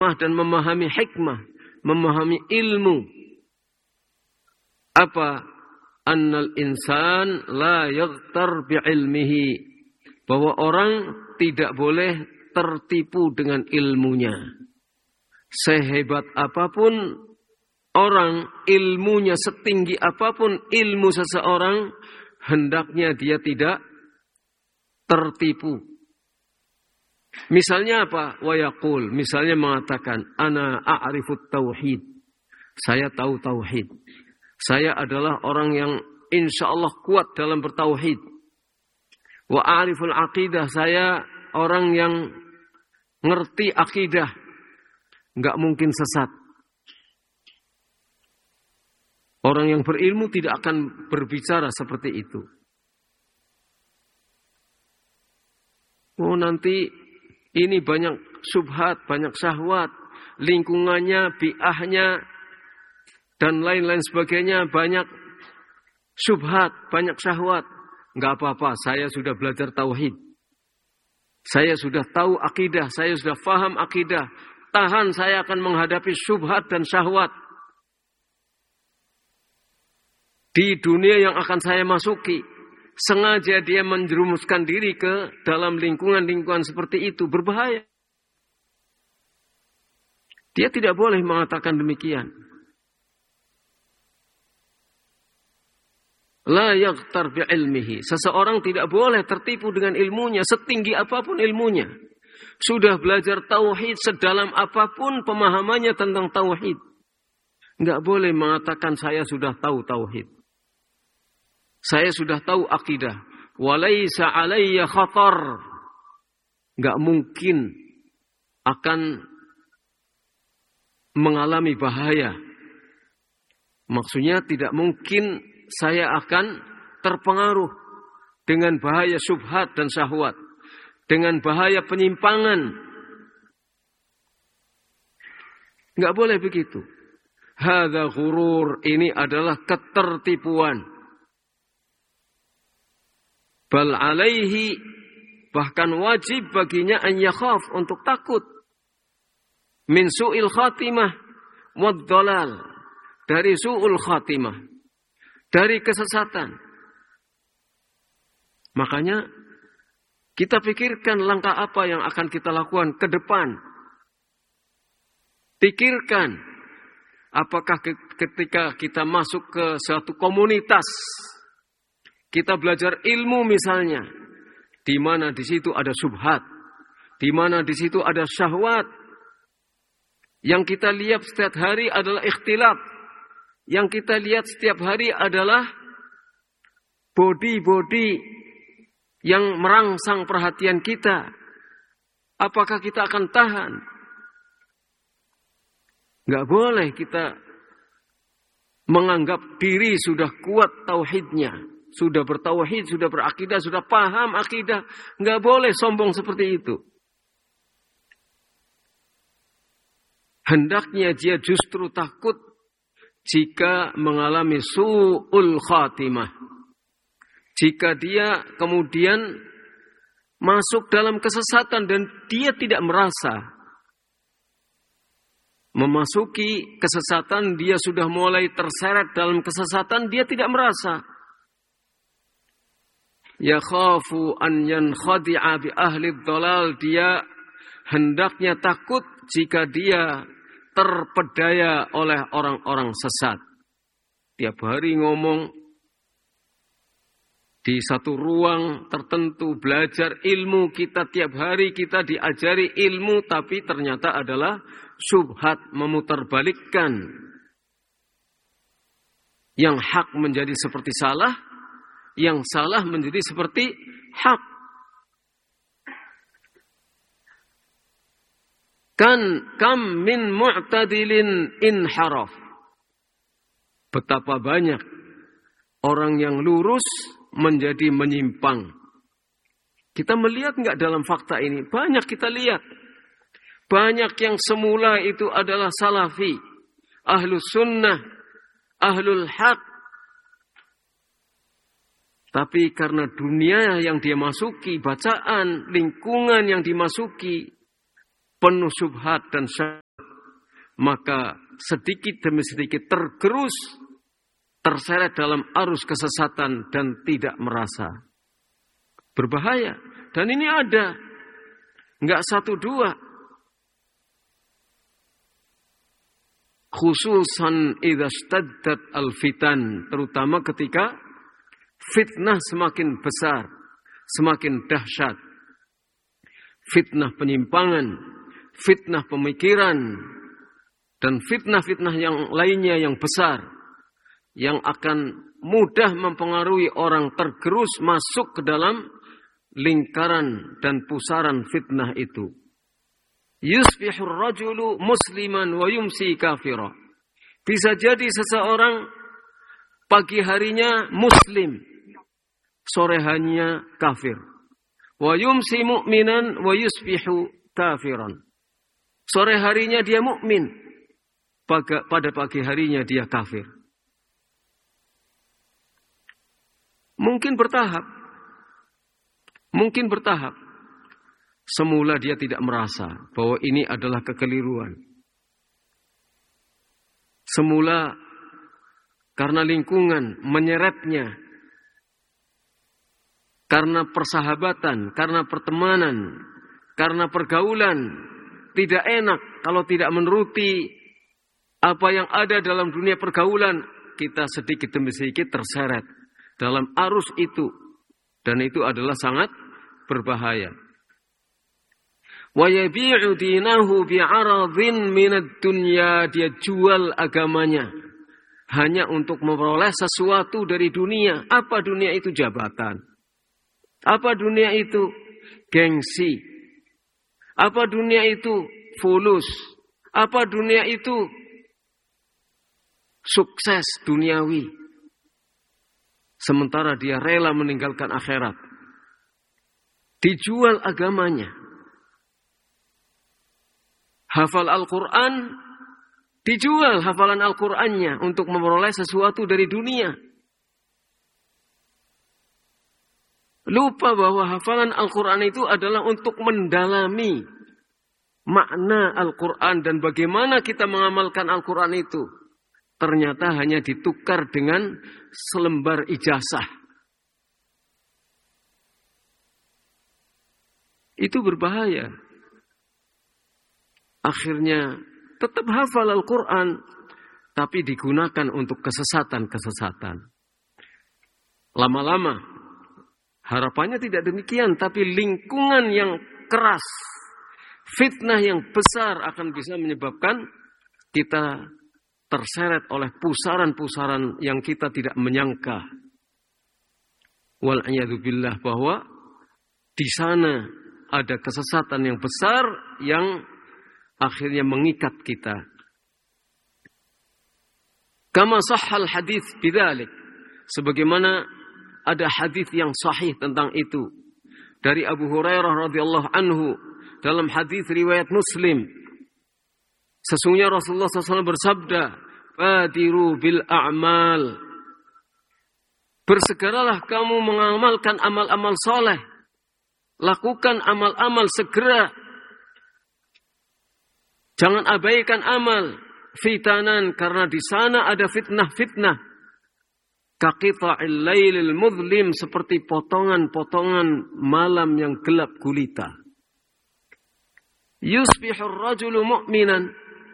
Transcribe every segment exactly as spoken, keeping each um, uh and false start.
dan memahami hikmah, memahami ilmu. Apa? Annal insan la yaghtar bi'ilmihi. Bahwa orang tidak boleh tertipu dengan ilmunya. Sehebat apapun orang, ilmunya setinggi apapun ilmu seseorang, hendaknya dia tidak tertipu. Misalnya apa? Wa yaqul, misalnya mengatakan, ana a'rifut tauhid. Saya tahu tauhid. Saya adalah orang yang insya Allah kuat dalam bertauhid. Wa a'riful aqidah, saya orang yang ngerti akidah. Enggak mungkin sesat. Orang yang berilmu tidak akan berbicara seperti itu. Oh, nanti ini banyak syubhat, banyak syahwat, lingkungannya, bi'ahnya, dan lain-lain sebagainya, banyak syubhat, banyak syahwat. Enggak apa-apa, saya sudah belajar tauhid. Saya sudah tahu akidah, saya sudah faham akidah. Tahan, saya akan menghadapi syubhat dan syahwat. Di dunia yang akan saya masuki, sengaja dia menjerumuskan diri ke dalam lingkungan-lingkungan seperti itu, berbahaya. Dia tidak boleh mengatakan demikian. La yaghtar bi'ilmihi. Seseorang tidak boleh tertipu dengan ilmunya, setinggi apapun ilmunya. Sudah belajar tauhid, sedalam apapun pemahamannya tentang tauhid. Enggak boleh mengatakan saya sudah tahu tauhid. Saya sudah tahu akidah. Walaysa alayya khatar. Enggak mungkin akan mengalami bahaya. Maksudnya tidak mungkin saya akan terpengaruh dengan bahaya syubhat dan syahwat, dengan bahaya penyimpangan. Enggak boleh begitu. Hadza ghurur, ini adalah ketertipuan. Bal alaihi, bahkan wajib baginya an yakhaf, untuk takut. Min su'il khatimah wad dhalal, dari su'ul khatimah, dari kesesatan. Makanya kita pikirkan langkah apa yang akan kita lakukan ke depan. Pikirkan, apakah ketika kita masuk ke suatu komunitas, kita belajar ilmu misalnya, di mana di situ ada syubhat, di mana di situ ada syahwat. Yang kita lihat setiap hari adalah ikhtilaf. Yang kita lihat setiap hari adalah body-body yang merangsang perhatian kita. Apakah kita akan tahan? Enggak boleh kita menganggap diri sudah kuat tauhidnya. Sudah bertauhid, sudah berakidah, sudah paham akidah. Enggak boleh sombong seperti itu. Hendaknya dia justru takut jika mengalami su'ul khatimah. Jika dia kemudian masuk dalam kesesatan dan dia tidak merasa memasuki kesesatan, dia sudah mulai terseret dalam kesesatan, dia tidak merasa. Ya khafu an yankhadi'a bi ahli dhalal, dia hendaknya takut jika dia terpedaya oleh orang-orang sesat. Tiap hari ngomong di satu ruang tertentu, belajar ilmu, kita tiap hari kita diajari ilmu, tapi ternyata adalah syubhat, memutarbalikkan yang hak menjadi seperti salah, yang salah menjadi seperti hak. Kan kam min mu'tadilin inharaf. Betapa banyak orang yang lurus menjadi menyimpang. Kita melihat enggak dalam fakta ini? Banyak kita lihat. Banyak yang semula itu adalah salafi, ahlus sunnah, ahlul haq. Tapi karena dunia yang dia masuki, bacaan, lingkungan yang dimasuki, penuh syubhat dan syahwat, maka sedikit demi sedikit tergerus, terseret dalam arus kesesatan dan tidak merasa. Berbahaya. Dan ini ada. Enggak satu dua. Khususan idza staddat al-fitan. Terutama ketika fitnah semakin besar, semakin dahsyat. Fitnah penyimpangan, fitnah pemikiran, dan fitnah-fitnah yang lainnya yang besar. Yang akan mudah mempengaruhi orang tergerus masuk ke dalam lingkaran dan pusaran fitnah itu. Yusbihur rajulu musliman wa yumsi kafira. Bisa jadi seseorang pagi harinya muslim, sore harinya kafir. Wa yumsi mu'minan wa yusbihu kafiran. Sore harinya dia mukmin, pada pagi harinya dia kafir. Mungkin bertahap. Mungkin bertahap. Semula dia tidak merasa bahwa ini adalah kekeliruan. Semula karena lingkungan menyeretnya. Karena persahabatan, karena pertemanan, karena pergaulan. Tidak enak kalau tidak menuruti apa yang ada dalam dunia pergaulan. Kita sedikit demi sedikit terseret dalam arus itu. Dan itu adalah sangat berbahaya. Wa yabi'u dinahu bi'aradhin minad dunya. Dia jual agamanya hanya untuk memperoleh sesuatu dari dunia. Apa dunia itu? Jabatan. Apa dunia itu? Gengsi. Apa dunia itu? Fulus. Apa dunia itu? Sukses duniawi. Sementara dia rela meninggalkan akhirat. Dijual agamanya. Hafal Al-Quran. Dijual hafalan Al-Qurannya untuk memperoleh sesuatu dari dunia. Lupa bahwa hafalan Al-Quran itu adalah untuk mendalami makna Al-Quran dan bagaimana kita mengamalkan Al-Quran itu. Ternyata hanya ditukar dengan selembar ijazah. Itu berbahaya. Akhirnya tetap hafal Al-Quran, tapi digunakan untuk kesesatan-kesesatan. Lama-lama, harapannya tidak demikian, tapi lingkungan yang keras, fitnah yang besar akan bisa menyebabkan kita terseret oleh pusaran-pusaran yang kita tidak menyangka. Wal'iyadzubillah, bahwa di sana ada kesesatan yang besar yang akhirnya mengikat kita. Kama sahhal hadits bidzalik. Sebagaimana ada hadis yang sahih tentang itu dari Abu Hurairah radhiyallahu anhu dalam hadis riwayat Muslim. Sesungguhnya Rasulullah shallallahu alaihi wasallam bersabda, "Badiru bil a'mal." Bersegeralah kamu mengamalkan amal-amal soleh. Lakukan amal-amal segera. Jangan abaikan amal. Fitanan, karena di sana ada fitnah-fitnah. Kaqita'il lailil mudlim, seperti potongan-potongan malam yang gelap gulita. Yusbihur rajulu mu'minan.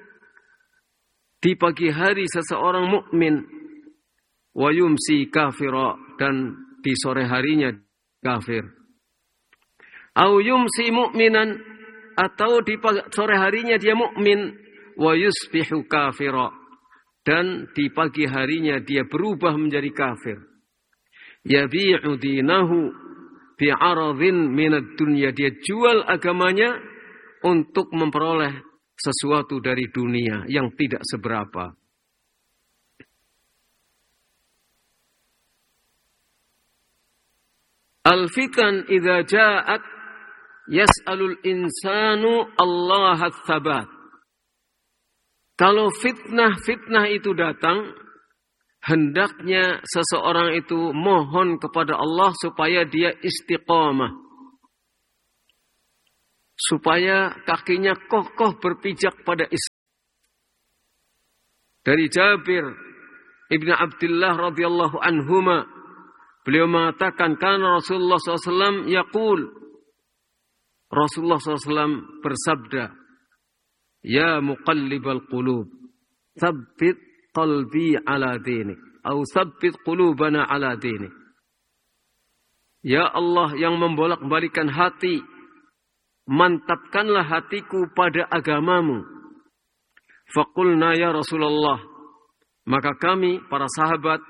Di pagi hari seseorang mukmin, wa yumsi kafira, dan di sore harinya kafir. Au yumsi mu'minan, atau di sore harinya dia mukmin, wa yusbihu kafira, dan di pagi harinya dia berubah menjadi kafir. Yabi'u dinahu bi'aradhin minad dunya. Dia jual agamanya untuk memperoleh sesuatu dari dunia yang tidak seberapa. Al-fitan idza ja'at yas'alul insanu Allah ats-tsabat. Kalau fitnah-fitnah itu datang, hendaknya seseorang itu mohon kepada Allah supaya dia istiqamah. Supaya kakinya kokoh berpijak pada Islam. Dari Jabir Ibn Abdullah radhiyallahu anhuma, beliau mengatakan, karena Rasulullah shallallahu alaihi wasallam yaqul, Rasulullah shallallahu alaihi wasallam bersabda, ya muqallibal qulub, tsabbit qalbi ala dinik, atau tsabbit qulubana ala dinik. Ya Allah yang membolak-balikan hati, mantapkanlah hatiku pada agamamu. Faqulna ya Rasulullah, maka kami para sahabat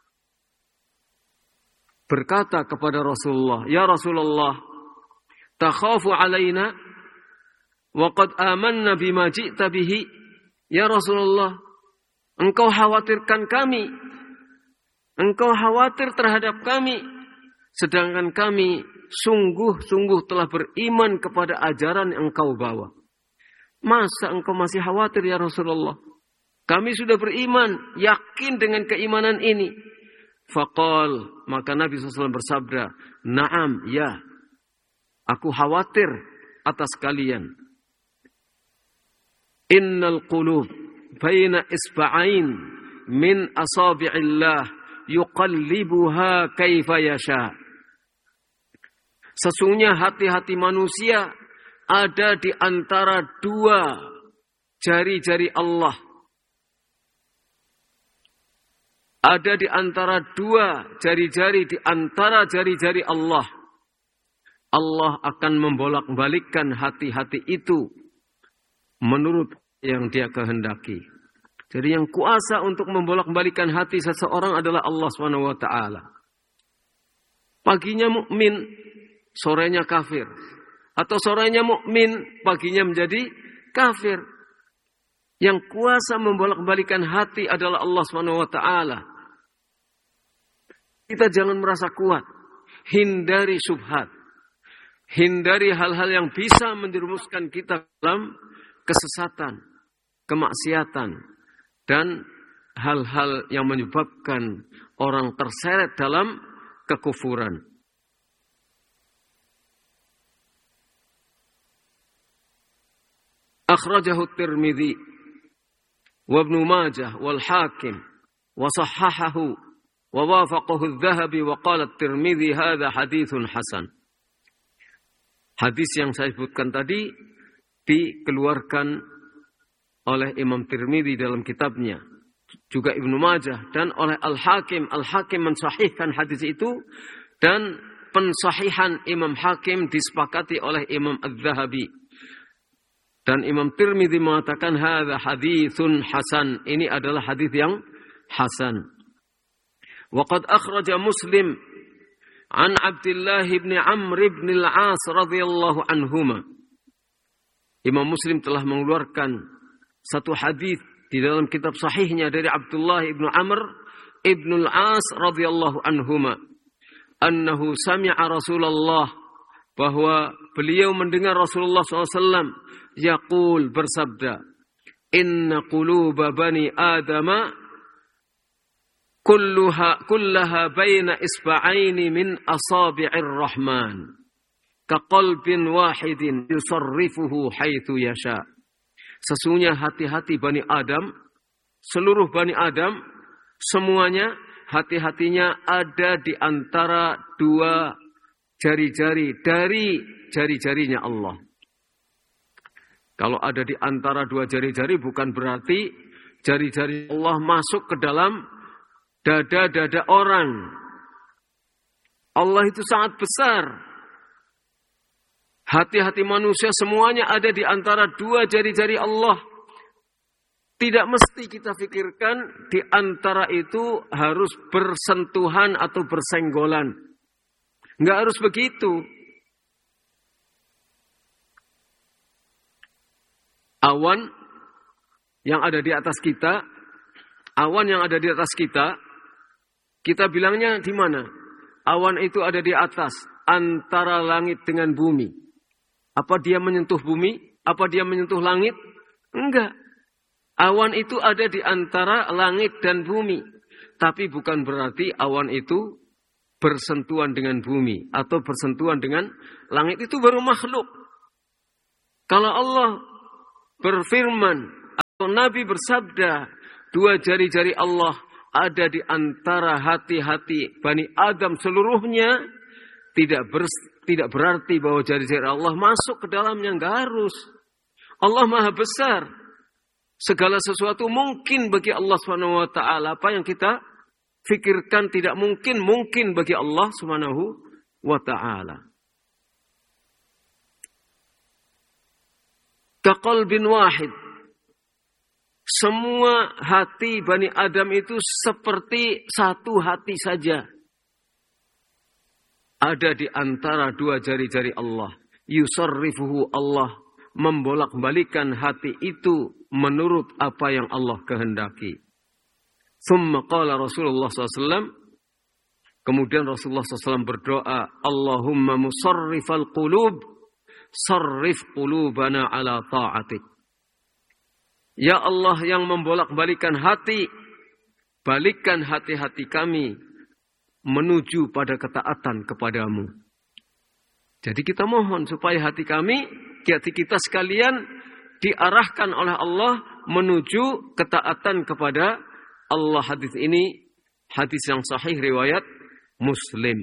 berkata kepada Rasulullah, ya Rasulullah, takhafu alaina wa qad amanna bima ji'ta bihi. Ya Rasulullah, engkau khawatirkan kami, engkau khawatir terhadap kami, sedangkan kami sungguh-sungguh telah beriman kepada ajaran yang engkau bawa. Masa engkau masih khawatir ya Rasulullah? Kami sudah beriman, yakin dengan keimanan ini. Faqal, maka Nabi shallallahu alaihi wasallam bersabda, na'am, ya, aku khawatir atas kalian. Innal qulub baina isba'ain min asabi'illah yuqallibuha kaifa yasha. Sesungguhnya hati-hati manusia ada di antara dua jari-jari Allah. Ada di antara dua jari-jari di antara jari-jari Allah. Allah akan membolak-balikkan hati-hati itu menurut yang Dia kehendaki. Jadi yang kuasa untuk membolak-balikkan hati seseorang adalah Allah subhanahu wa taala. Paginya mukmin, sorenya kafir. Atau sorenya mukmin, paginya menjadi kafir. Yang kuasa membolak-balikan hati adalah Allah subhanahu wa taala. Kita jangan merasa kuat. Hindari syubhat. Hindari hal-hal yang bisa menjerumuskan kita dalam kesesatan, kemaksiatan, dan hal-hal yang menyebabkan orang terseret dalam kekufuran. Akhrajahu Tirmidzi wa Ibnu Majah wal Hakim wa sahhahahu wa wafaqahu adh-Dhahabi wa qala Tirmidzi hadza haditsun hasan. Hadis yang saya sebutkan tadi dikeluarkan oleh Imam Tirmidzi dalam kitabnya, juga Ibnu Majah, dan oleh Al-Hakim. Al-Hakim mensahihkan hadis itu, dan pensahihan Imam Hakim disepakati oleh Imam Adz-Dzahabi. Dan Imam Tirmidzi mengatakan hadza haditsun hasan, ini adalah hadis yang hasan. Wa qad akhraja Muslim an Abdullah bin Amr bin al-As radhiyallahu anhuma. Imam Muslim telah mengeluarkan satu hadis di dalam kitab sahihnya dari Abdullah bin Amr bin al-As radhiyallahu anhuma, annahu sami'a Rasulullah, bahwa beliau mendengar Rasulullah shallallahu alaihi wasallam yaqul, bersabda, inna quluba bani adama kulluha kullaha baina isba'aini min asabi'ir rahman kaqalbin wahidin yusarrifuhu haitsu yasha. Sesungguhnya hati-hati Bani Adam, seluruh Bani Adam, semuanya hati-hatinya ada di antara dua jari-jari dari jari-jarinya Allah. Kalau ada di antara dua jari-jari bukan berarti jari-jari Allah masuk ke dalam dada-dada orang. Allah itu sangat besar. Hati-hati manusia semuanya ada di antara dua jari-jari Allah. Tidak mesti kita pikirkan di antara itu harus bersentuhan atau bersenggolan. Enggak harus begitu. Awan yang ada di atas kita, awan yang ada di atas kita, kita bilangnya di mana? Awan itu ada di atas, antara langit dengan bumi. Apa dia menyentuh bumi? Apa dia menyentuh langit? Enggak. Awan itu ada di antara langit dan bumi. Tapi bukan berarti awan itu bersentuhan dengan bumi atau bersentuhan dengan langit. Itu baru makhluk. Kalau Allah berfirman atau Nabi bersabda dua jari-jari Allah ada di antara hati-hati Bani Adam seluruhnya, tidak ber, tidak berarti bahwa jari-jari Allah masuk ke dalamnya. Enggak harus. Allah Maha Besar. Segala sesuatu mungkin bagi Allah Subhanahu wa taala. Apa yang kita fikirkan tidak mungkin, mungkin bagi Allah Subhanahu wa taala. Kaqalbin wahid. Semua hati Bani Adam itu seperti satu hati saja. Ada di antara dua jari-jari Allah. Yusarrifuhu, Allah membolak-balikan hati itu menurut apa yang Allah kehendaki. Thumma qala Rasulullah sallallahu alaihi wasallam. Kemudian Rasulullah sallallahu alaihi wasallam berdoa, Allahumma musarrifal qulub, sarrif qulubana ala ta'atik. Ya Allah yang membolak-balikan hati, balikkan hati-hati kami menuju pada ketaatan kepadamu. Jadi kita mohon supaya hati kami, hati kita sekalian diarahkan oleh Allah menuju ketaatan kepada Allah. Hadis ini hadis yang sahih riwayat Muslim.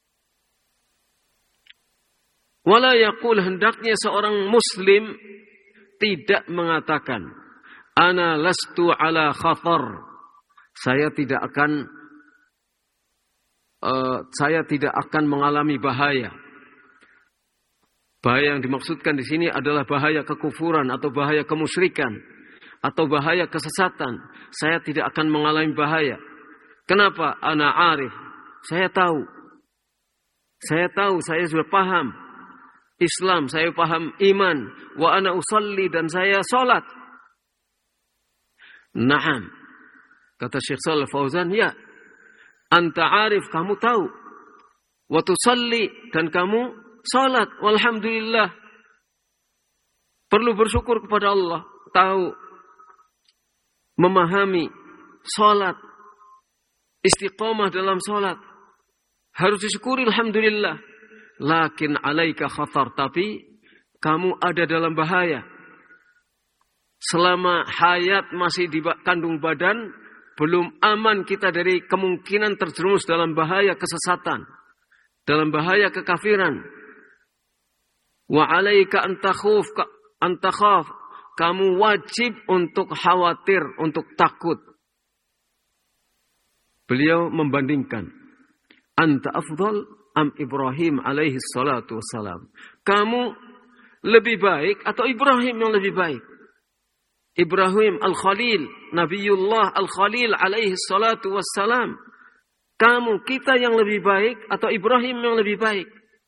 Wala yaqul, hendaknya seorang muslim tidak mengatakan ana lastu ala khatar. Saya tidak akan Uh, saya tidak akan mengalami bahaya. Bahaya yang dimaksudkan di sini adalah bahaya kekufuran atau bahaya kemusyrikan atau bahaya kesesatan. Saya tidak akan mengalami bahaya. Kenapa? Ana arif. Saya tahu. Saya tahu, saya sudah paham Islam, saya paham iman. Wa ana usalli, dan saya salat. Naam. Kata Syekh Shalih Fauzan, ya. Anta arif, kamu tahu. Wa tusalli, dan kamu salat. Walhamdulillah. Perlu bersyukur kepada Allah. Tahu. Memahami salat. Istiqamah dalam salat. Harus disyukuri, alhamdulillah. Lakin alaika khatar, tapi kamu ada dalam bahaya. Selama hayat masih di kandung badan, belum aman kita dari kemungkinan terjerumus dalam bahaya kesesatan, dalam bahaya kekafiran. Wa alaika antakhuf, antakhaf, kamu wajib untuk khawatir, untuk takut. Beliau membandingkan, anta afdal am Ibrahim alaihi salatu wassalam. Kamu lebih baik atau Ibrahim yang lebih baik? Ibrahim Al-Khalil, Nabiullah Al-Khalil alaihi salatu wassalam. Kamu, kita yang lebih baik atau Ibrahim yang lebih baik?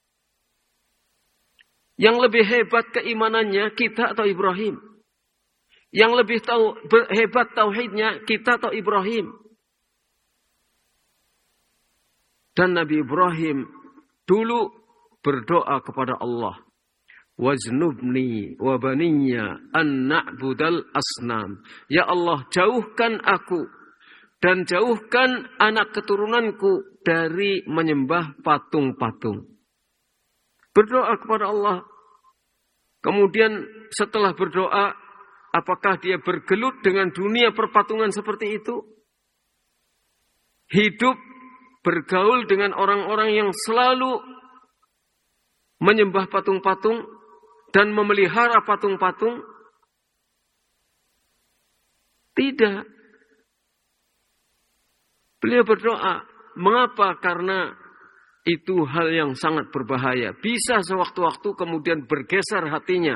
Yang lebih hebat keimanannya, kita atau Ibrahim? Yang lebih tahu, hebat tauhidnya, kita atau Ibrahim? Dan Nabi Ibrahim dulu berdoa kepada Allah, wajnubni wa baniya an na'budal asnam. Ya Allah, jauhkan aku dan jauhkan anak keturunanku dari menyembah patung-patung. Berdoa kepada Allah. Kemudian setelah berdoa, apakah dia bergelut dengan dunia perpatungan seperti itu? Hidup bergaul dengan orang-orang yang selalu menyembah patung-patung dan memelihara patung-patung? Tidak. Beliau berdoa. Mengapa? Karena itu hal yang sangat berbahaya. Bisa sewaktu-waktu kemudian bergeser hatinya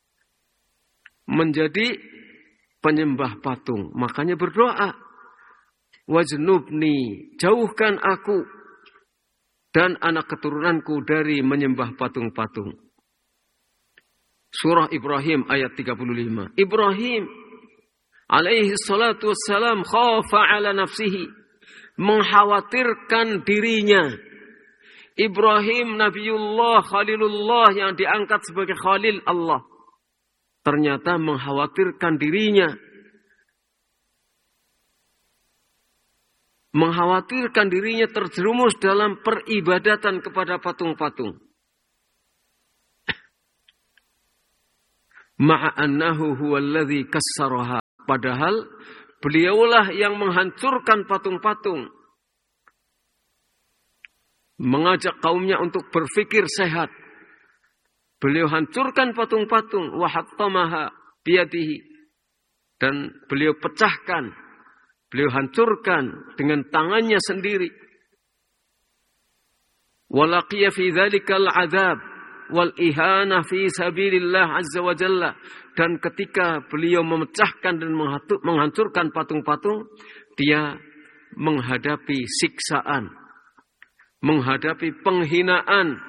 menjadi penyembah patung. Makanya berdoa. Wajnubni, jauhkan aku dan anak keturunanku dari menyembah patung-patung. Surah Ibrahim ayat tiga puluh lima. Ibrahim alaihi salatu wassalam khafa ala nafsihi, mengkhawatirkan dirinya. Ibrahim Nabiullah Khalilullah yang diangkat sebagai Khalil Allah, ternyata mengkhawatirkan dirinya. Mengkhawatirkan dirinya terjerumus dalam peribadatan kepada patung-patung. Ma'annahu huwallazi kassaraha. Padahal Beliaulah yang menghancurkan patung-patung. Mengajak kaumnya untuk berfikir sehat. Beliau hancurkan patung-patung. Wa hattamaha biyadihi. Dan beliau pecahkan. Beliau hancurkan dengan tangannya sendiri. Walaqiya fi dhalikal adab wal ihana fi sabilillah azza wa jalla. Dan ketika beliau memecahkan dan menghancurkan patung-patung, dia menghadapi siksaan, menghadapi penghinaan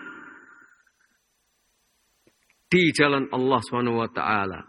di jalan Allah subhanahu wa taala.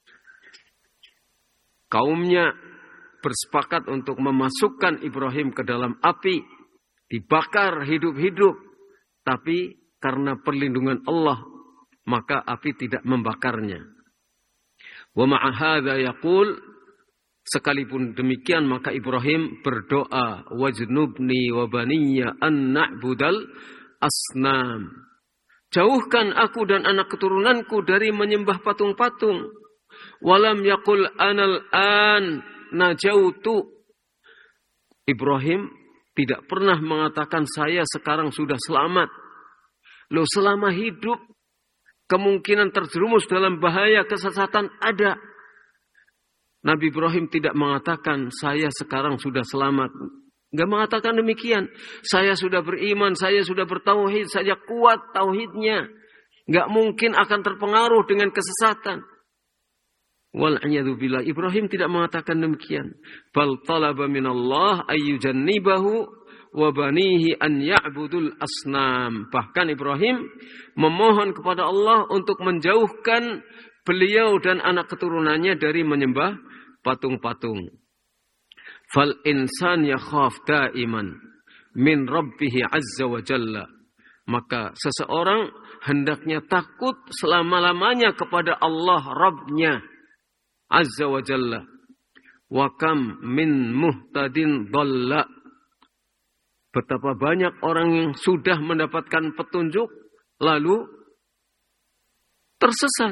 Kaumnya bersepakat untuk memasukkan Ibrahim ke dalam api, dibakar hidup-hidup, tapi karena perlindungan Allah, maka api tidak membakarnya. Wa ma'a hadza yaqul, sekalipun demikian maka Ibrahim berdoa, wajnubni wa baniya an na'budal asnam. Jauhkan aku dan anak keturunanku dari menyembah patung-patung. Walam yaqul anal an najautu. Ibrahim tidak pernah mengatakan saya sekarang sudah selamat. Loh, selama hidup kemungkinan terjerumus dalam bahaya kesesatan ada. Nabi Ibrahim tidak mengatakan saya sekarang sudah selamat. Enggak mengatakan demikian. Saya sudah beriman, saya sudah bertauhid, saya kuat tauhidnya. Enggak mungkin akan terpengaruh dengan kesesatan. Wal'iyadu billah. Ibrahim tidak mengatakan demikian. Bal talaba minallah ayyujannibahu wa banihi an ya'budul asnam. Bahkan Ibrahim memohon kepada Allah untuk menjauhkan beliau dan anak keturunannya dari menyembah patung-patung. Fal insan yakhaf daiman min rabbih azza wa jalla. Maka seseorang hendaknya takut selama-lamanya kepada Allah Rabbnya azza wa jalla. Wa kam min muhtadin dhalla. Betapa banyak orang yang sudah mendapatkan petunjuk lalu tersesat.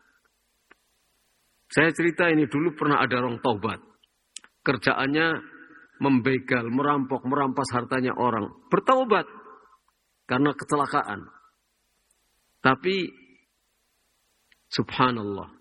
Saya cerita ini dulu pernah ada orang taubat. Kerjaannya membegal, merampok, merampas hartanya orang. Bertaubat karena kecelakaan. Tapi subhanallah.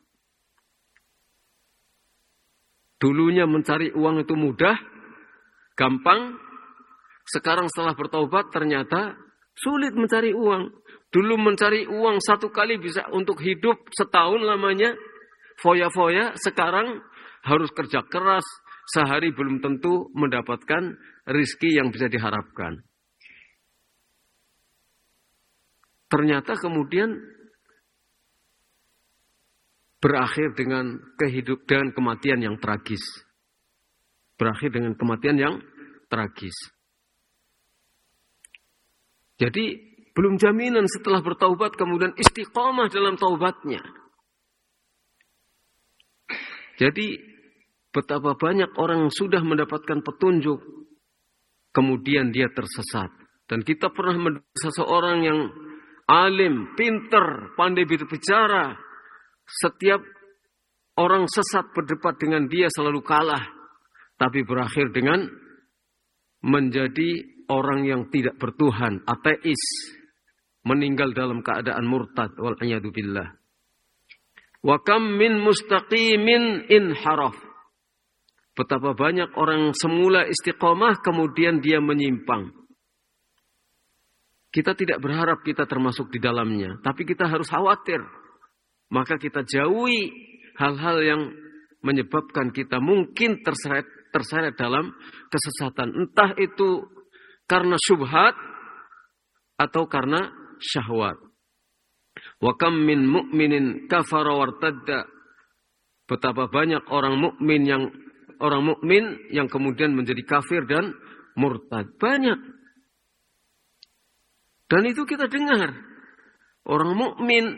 Dulunya mencari uang itu mudah, gampang. Sekarang setelah bertaubat ternyata sulit mencari uang. Dulu mencari uang satu kali bisa untuk hidup setahun lamanya. Foya-foya, sekarang harus kerja keras. Sehari belum tentu mendapatkan rizki yang bisa diharapkan. Ternyata kemudian berakhir dengan kehidup dan kematian yang tragis. Berakhir dengan kematian yang tragis. Jadi belum jaminan setelah bertaubat kemudian istiqomah dalam taubatnya. Jadi betapa banyak orang yang sudah mendapatkan petunjuk kemudian dia tersesat. Dan kita pernah mendengar seseorang yang alim, pinter, pandai berbicara. Setiap orang sesat berdebat dengan dia selalu kalah. Tapi berakhir dengan menjadi orang yang tidak bertuhan, ateis, meninggal dalam keadaan murtad, wal'iyadu billah. Wa kam min mustaqimin inharaf. Betapa banyak orang semula istiqomah kemudian dia menyimpang. Kita tidak berharap kita termasuk di dalamnya, tapi kita harus khawatir. Maka kita jauhi hal-hal yang menyebabkan kita mungkin terseret terseret dalam kesesatan. Entah itu karena syubhat atau karena syahwat. Wa kam min mu'minin kafara wartadda. Betapa banyak orang mukmin yang orang mukmin yang kemudian menjadi kafir dan murtad. Banyak. Dan itu kita dengar. Orang mukmin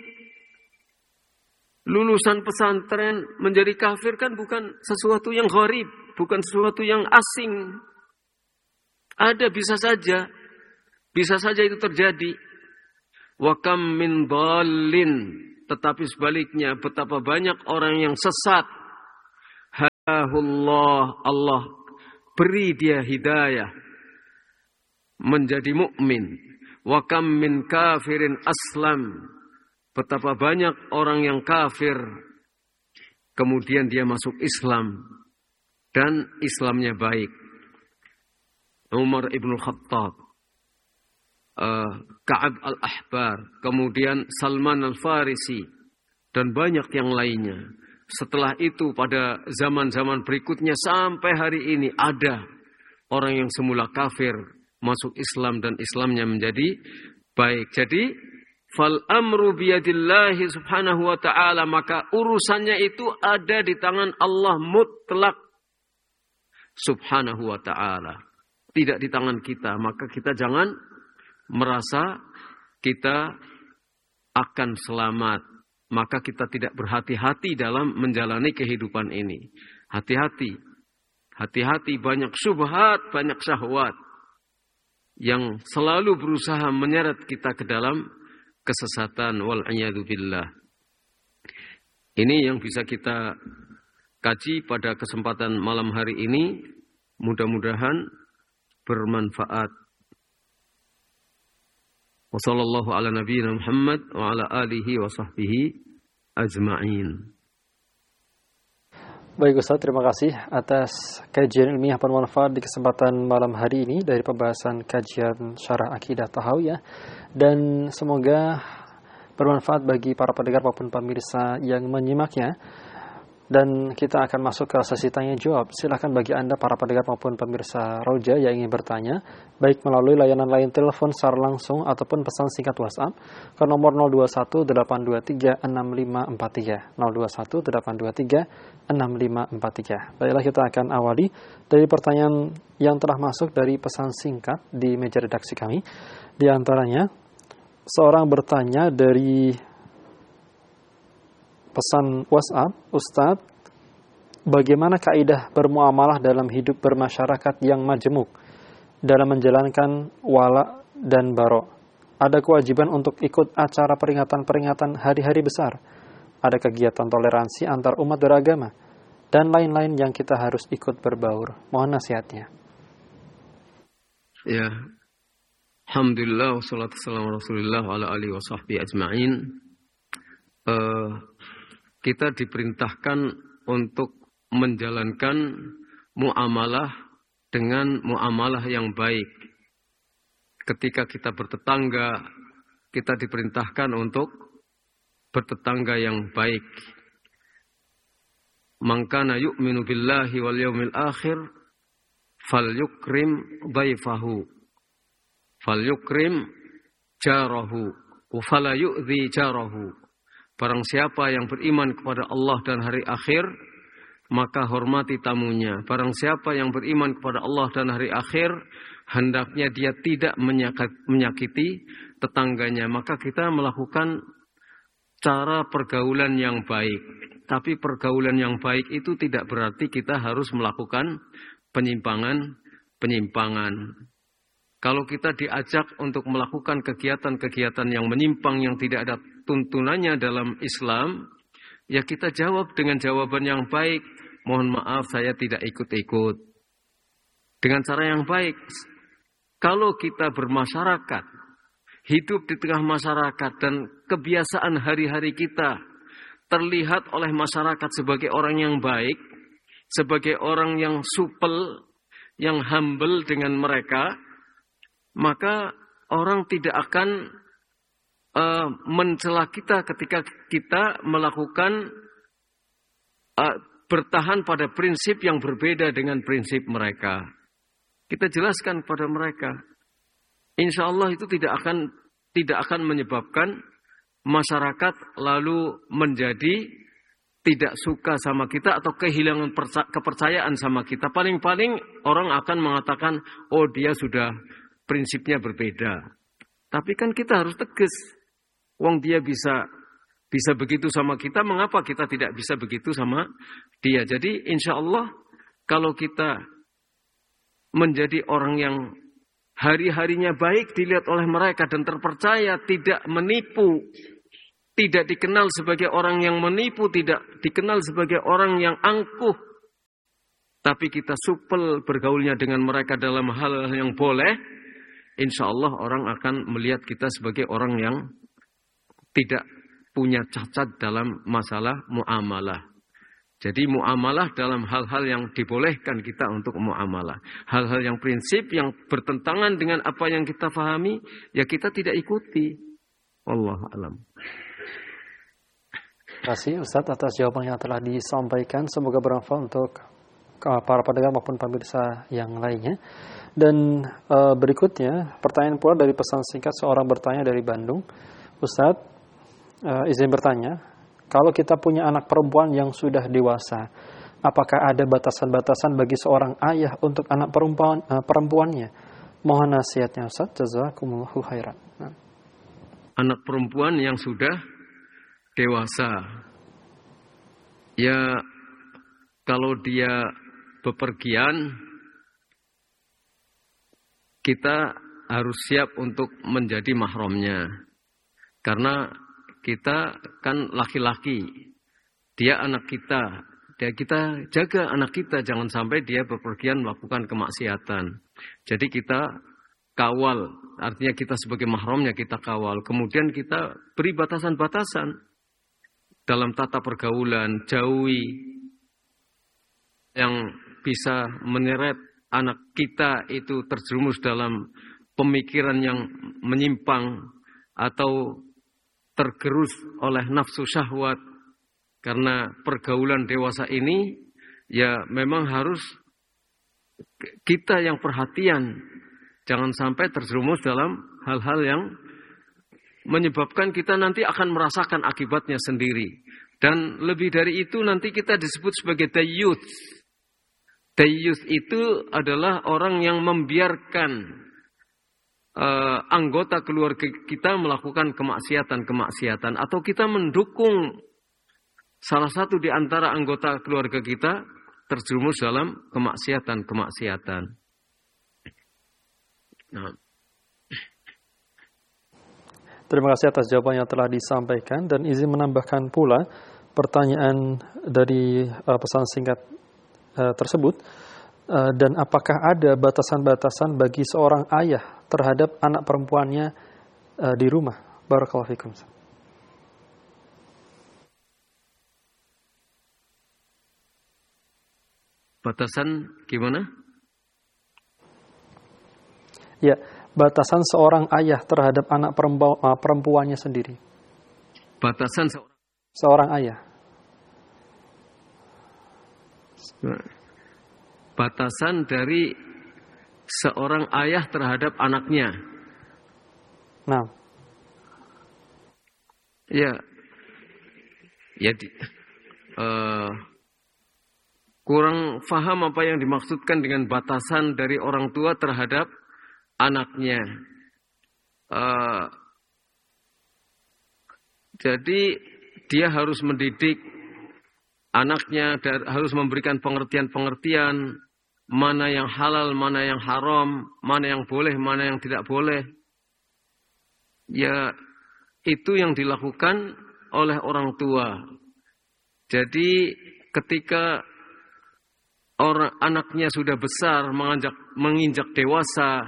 lulusan pesantren menjadi kafir kan bukan sesuatu yang gharib, bukan sesuatu yang asing. Ada, bisa saja. Bisa saja itu terjadi. Wa kam min dhalin. Tetapi sebaliknya betapa banyak orang yang sesat Allah, Allah beri dia hidayah menjadi mukmin. Wa kam min kafirin aslam. Betapa banyak orang yang kafir kemudian dia masuk Islam dan Islamnya baik. Umar ibn Khattab, uh, Ka'ab al-Ahbar, kemudian Salman al-Farisi dan banyak yang lainnya. Setelah itu pada zaman-zaman berikutnya sampai hari ini ada orang yang semula kafir masuk Islam dan Islamnya menjadi baik. Jadi fal amru biyadillahi subhanahu wa ta'ala, maka urusannya itu ada di tangan Allah mutlak subhanahu wa ta'ala, tidak di tangan kita. Maka kita jangan merasa kita akan selamat, maka kita tidak berhati-hati dalam menjalani kehidupan ini. Hati-hati, hati-hati, banyak syubhat, banyak syahwat yang selalu berusaha menyeret kita ke dalam kesesatan, wal'iyadu billah. Ini yang bisa kita kaji pada kesempatan malam hari ini. Mudah-mudahan bermanfaat. Wa sallallahu ala nabiyyina Muhammad wa ala alihi wa sahbihi ajma'in. Baik Ustaz, terima kasih atas kajian ilmiah bermanfaat di kesempatan malam hari ini dari pembahasan kajian Syarah Aqidah Tahawiyah, dan semoga bermanfaat bagi para pendengar maupun pemirsa yang menyimaknya. Dan kita akan masuk ke sesi tanya jawab. Silakan bagi Anda para pendengar maupun pemirsa Roja yang ingin bertanya, baik melalui layanan line telepon secara langsung ataupun pesan singkat WhatsApp ke nomor nol dua satu delapan dua tiga enam lima empat tiga nol dua satu delapan dua tiga enam lima empat tiga. Baiklah, kita akan awali dari pertanyaan yang telah masuk dari pesan singkat di meja redaksi kami. Di antaranya, seorang bertanya dari pesan WhatsApp, Ustadz, bagaimana kaidah bermuamalah dalam hidup bermasyarakat yang majemuk dalam menjalankan wala dan baro? Ada kewajiban untuk ikut acara peringatan-peringatan hari-hari besar? Ada kegiatan toleransi antar umat beragama? Dan lain-lain yang kita harus ikut berbaur. Mohon nasihatnya. Ya, alhamdulillah, wassalatu wassalamu ala rasulillah wa ala alihi wa sahbihi ajma'in. Uh, Kita diperintahkan untuk menjalankan muamalah dengan muamalah yang baik. Ketika kita bertetangga, kita diperintahkan untuk bertetangga yang baik. Man kana yu'minu billahi wal yawmil akhir falyukrim dhaifahu falyukrim jarahu wa fala yu'dhi jarahu. Barang siapa yang beriman kepada Allah dan hari akhir, maka hormati tamunya. Barang siapa yang beriman kepada Allah dan hari akhir, hendaknya dia tidak menyakiti tetangganya. Maka kita melakukan cara pergaulan yang baik. Tapi pergaulan yang baik itu tidak berarti kita harus melakukan penyimpangan-penyimpangan. Kalau kita diajak untuk melakukan kegiatan-kegiatan yang menyimpang, yang tidak ada tuntunannya dalam Islam, ya kita jawab dengan jawaban yang baik. Mohon maaf, saya tidak ikut-ikut. Dengan cara yang baik. Kalau kita bermasyarakat, hidup di tengah masyarakat, dan kebiasaan hari-hari kita terlihat oleh masyarakat sebagai orang yang baik, sebagai orang yang supel, yang humble dengan mereka, maka orang tidak akan Uh, mencela kita ketika kita melakukan uh, bertahan pada prinsip yang berbeda dengan prinsip mereka. Kita jelaskan kepada mereka, insya Allah itu tidak akan tidak akan menyebabkan masyarakat lalu menjadi tidak suka sama kita atau kehilangan perca- kepercayaan sama kita. Paling-paling orang akan mengatakan, oh dia sudah prinsipnya berbeda. Tapi kan kita harus tegas. Wong dia bisa bisa begitu sama kita, mengapa kita tidak bisa begitu sama dia? Jadi insya Allah kalau kita menjadi orang yang hari-harinya baik dilihat oleh mereka dan terpercaya, tidak menipu, tidak dikenal sebagai orang yang menipu, tidak dikenal sebagai orang yang angkuh, tapi kita supel bergaulnya dengan mereka dalam hal yang boleh, insya Allah orang akan melihat kita sebagai orang yang tidak punya cacat dalam masalah muamalah. Jadi muamalah dalam hal-hal yang dibolehkan kita untuk muamalah. Hal-hal yang prinsip yang bertentangan dengan apa yang kita fahami, ya kita tidak ikuti. Wallahu a'lam. Terima kasih Ustaz atas jawaban yang telah disampaikan. Semoga bermanfaat untuk para pendengar maupun pemirsa yang lainnya. Dan uh, berikutnya, pertanyaan pula dari pesan singkat seorang bertanya dari Bandung. Ustaz, uh, izin bertanya. Kalau kita punya anak perempuan yang sudah dewasa, apakah ada batasan-batasan bagi seorang ayah untuk anak perempuan uh, perempuannya? Mohon nasihatnya Ustaz. Jazakumullahu khairan. Nah. Anak perempuan yang sudah dewasa, ya kalau dia bepergian, kita harus siap untuk menjadi mahramnya. Karena kita kan laki-laki, dia anak kita, dia kita jaga anak kita, jangan sampai dia bepergian melakukan kemaksiatan. Jadi kita kawal, artinya kita sebagai mahramnya kita kawal. Kemudian kita beri batasan-batasan dalam tata pergaulan, jauhi yang bisa menyeret anak kita itu terjerumus dalam pemikiran yang menyimpang atau tergerus oleh nafsu syahwat. Karena pergaulan dewasa ini ya memang harus kita yang perhatian, jangan sampai terjerumus dalam hal-hal yang menyebabkan kita nanti akan merasakan akibatnya sendiri. Dan lebih dari itu nanti kita disebut sebagai dayyuth. Dayyuth itu adalah orang yang membiarkan Uh, anggota keluarga kita melakukan kemaksiatan-kemaksiatan, atau kita mendukung salah satu di antara anggota keluarga kita terjerumus dalam kemaksiatan-kemaksiatan. Nah. Terima kasih atas jawaban yang telah disampaikan, dan izin menambahkan pula pertanyaan dari uh, pesan singkat uh, tersebut. Uh, dan apakah ada batasan-batasan bagi seorang ayah terhadap anak perempuannya uh, di rumah? Barakallahu fikum. Batasan gimana? Ya, batasan seorang ayah terhadap anak perempu- uh, perempuannya sendiri. Batasan seorang seorang ayah. Batasan dari seorang ayah terhadap anaknya. Nah. Ya. Ya di, uh, kurang paham apa yang dimaksudkan dengan batasan dari orang tua terhadap anaknya. Uh, jadi dia harus mendidik anaknya, harus memberikan pengertian-pengertian mana yang halal, mana yang haram, mana yang boleh, mana yang tidak boleh. Ya, itu yang dilakukan oleh orang tua. Jadi ketika orang anaknya sudah besar, menginjak, menginjak dewasa,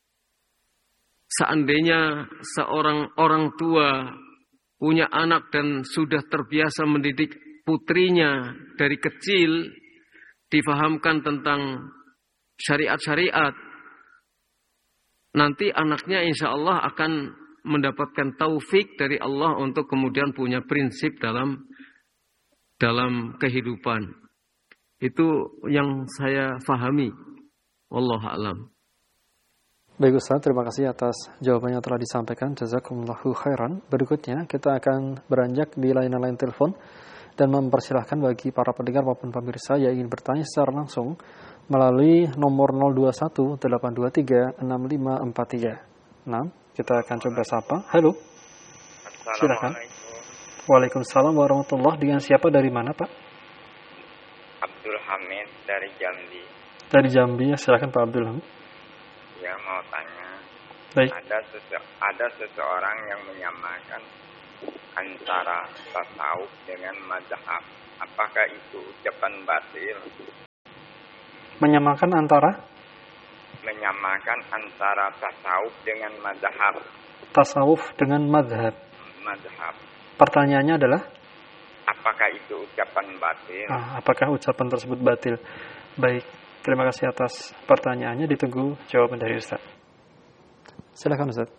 seandainya seorang orang tua punya anak dan sudah terbiasa mendidik putrinya dari kecil, difahamkan tentang syariat-syariat, nanti anaknya insya Allah akan mendapatkan taufik dari Allah untuk kemudian punya prinsip dalam dalam kehidupan. Itu yang saya fahami. Wallahu a'lam. Baik Ustaz, terima kasih atas jawaban yang telah disampaikan. Jazakumullahu khairan. Berikutnya kita akan beranjak di layanan telepon dan mempersilahkan bagi para pendengar maupun pemirsa yang ingin bertanya secara langsung melalui nomor nol dua satu delapan dua tiga enam lima empat tiga. Nah, kita akan coba sapa. Halo. Silakan. Waalaikumsalam warahmatullahi. Dengan siapa, dari mana Pak? Abdul Hamid dari Jambi. Dari Jambi, ya silakan Pak Abdul Hamid. Ya, mau tanya. Baik. Ada sese- ada seseorang yang menyamakan antara tasawuf dengan mazhab. Apakah itu ucapan batil? Menyamakan antara? Menyamakan antara tasawuf dengan madhab. Tasawuf dengan madhab. Madhab. Pertanyaannya adalah? Apakah itu ucapan batil? Ah, apakah ucapan tersebut batil? Baik, terima kasih atas pertanyaannya. Ditunggu jawaban dari Ustaz. Silakan Ustaz.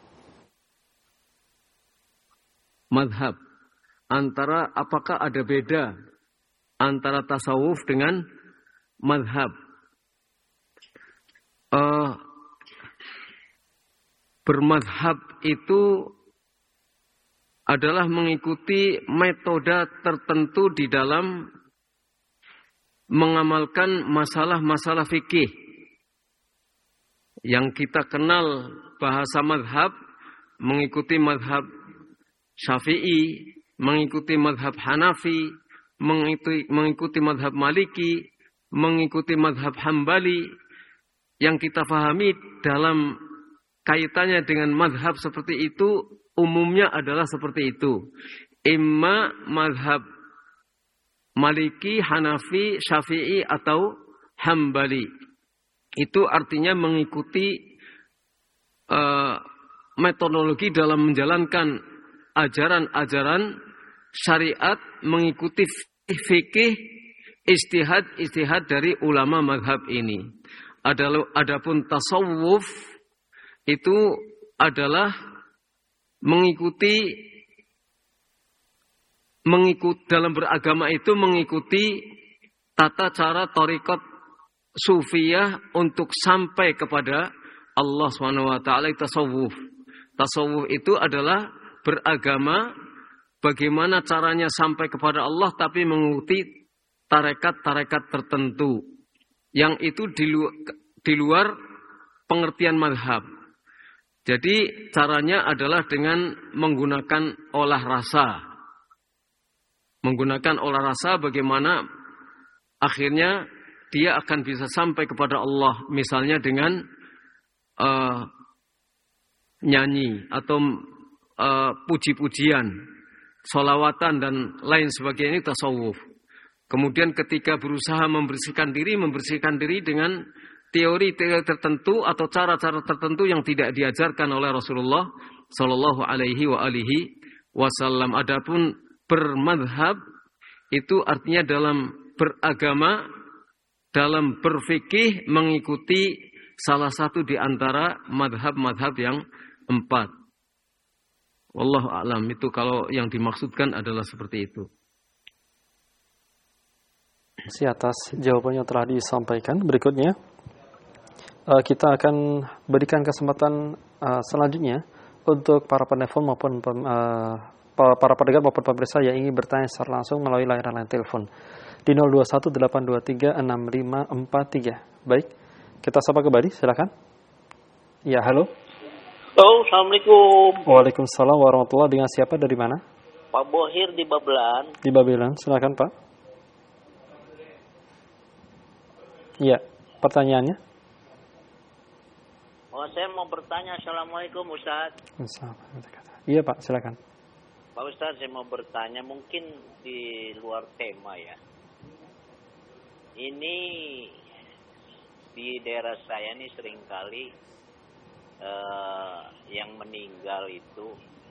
Madhab. Antara apakah ada beda antara tasawuf dengan madhab? Uh, bermadhab itu adalah mengikuti metode tertentu di dalam mengamalkan masalah-masalah fikih. Yang kita kenal bahasa madhab, mengikuti madhab Syafi'i, mengikuti madhab Hanafi, mengikuti, mengikuti madhab Maliki, mengikuti madhab Hambali. Yang kita fahami dalam kaitannya dengan madhab seperti itu, umumnya adalah seperti itu. Imma madhab Maliki, Hanafi, Syafi'i, atau Hambali. Itu artinya mengikuti uh, metodologi dalam menjalankan ajaran-ajaran syariat, mengikuti fikih, istihad-istihad dari ulama madhab ini. Adapun tasawuf itu adalah mengikuti mengikut dalam beragama itu mengikuti tata cara thariqat sufiyah untuk sampai kepada Allah subhanahu wa taala. Tasawuf. Tasawuf itu adalah beragama bagaimana caranya sampai kepada Allah tapi mengikuti tarekat-tarekat tertentu yang itu di luar, di luar pengertian madhab. Jadi caranya adalah dengan menggunakan olah rasa. Menggunakan olah rasa bagaimana akhirnya dia akan bisa sampai kepada Allah. Misalnya dengan uh, nyanyi atau uh, puji-pujian, sholawatan dan lain sebagainya, tasawuf. Kemudian ketika berusaha membersihkan diri, membersihkan diri dengan teori-teori tertentu atau cara-cara tertentu yang tidak diajarkan oleh Rasulullah Sallallahu Alaihi wa alihi Wasallam. Adapun bermadhab itu artinya dalam beragama, dalam berfikih mengikuti salah satu di antara madhab-madhab yang empat. Wallahu a'lam, itu kalau yang dimaksudkan adalah seperti itu. Si atas jawabannya telah disampaikan. Berikutnya uh, kita akan berikan kesempatan uh, selanjutnya untuk para penelpon maupun uh, para pendengar maupun pemirsa yang ingin bertanya secara langsung melalui layanan telepon di nol dua satu delapan dua tiga enam lima empat tiga. Baik, kita sapa kembali, silakan. Ya, halo. Halo, assalamualaikum. Waalaikumsalam warahmatullahi. Dengan siapa, dari mana? Pak Bohir di Babelan. Di Babelan, silakan Pak. Iya, pertanyaannya. Oh, saya mau bertanya. Assalamualaikum Ustaz. Iya Pak, silakan. Pak Ustaz, saya mau bertanya, mungkin di luar tema ya. Ini di daerah saya nih seringkali eh, yang meninggal itu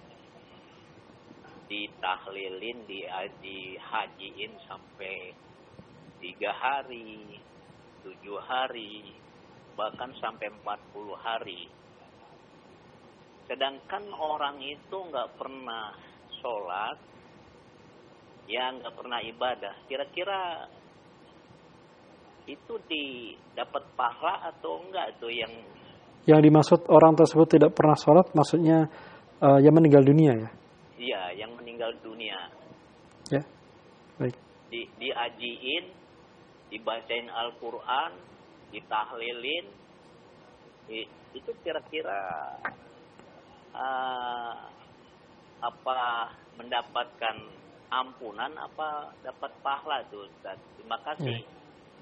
ditahlilin, di, dihajiin sampai tiga hari, tujuh hari, bahkan sampai empat puluh hari. Sedangkan orang itu nggak pernah sholat, ya nggak pernah ibadah. Kira-kira itu didapat pahala atau enggak tuh yang yang dimaksud orang tersebut tidak pernah sholat, maksudnya uh, yang meninggal dunia ya? Iya, yang meninggal dunia. Ya, baik. Di, diajiin, dibacain Al-Quran, ditahlilin, di, itu kira-kira uh, apa mendapatkan ampunan, apa dapat pahala tuh Ustaz? Terima kasih. Ya.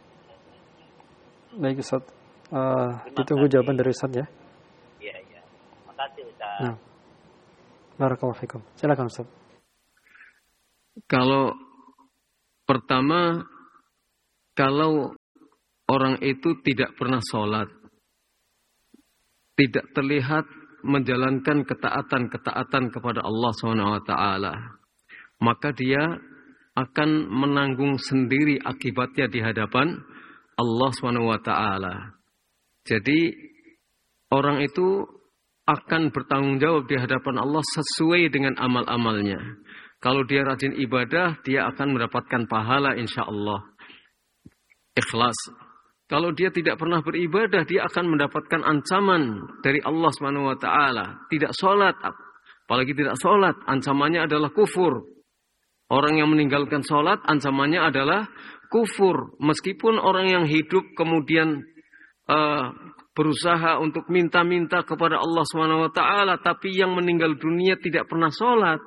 Baik Ustaz, uh, ditunggu jawaban dari Ustaz ya. Iya, iya. Terima kasih Ustaz. Nah. Barakallahu fikum. Silakan Ustaz. Kalau pertama, kalau orang itu tidak pernah sholat, tidak terlihat menjalankan ketaatan-ketaatan kepada Allah subhanahu wa taala, maka dia akan menanggung sendiri akibatnya di hadapan Allah subhanahu wa taala. Jadi orang itu akan bertanggung jawab di hadapan Allah sesuai dengan amal-amalnya. Kalau dia rajin ibadah, dia akan mendapatkan pahala insya Allah. Ikhlas. Kalau dia tidak pernah beribadah, dia akan mendapatkan ancaman dari Allah subhanahu wa taala. Tidak sholat, apalagi tidak sholat, ancamannya adalah kufur. Orang yang meninggalkan sholat, ancamannya adalah kufur. Meskipun orang yang hidup kemudian uh, berusaha untuk minta-minta kepada Allah subhanahu wa taala, tapi yang meninggal dunia tidak pernah sholat,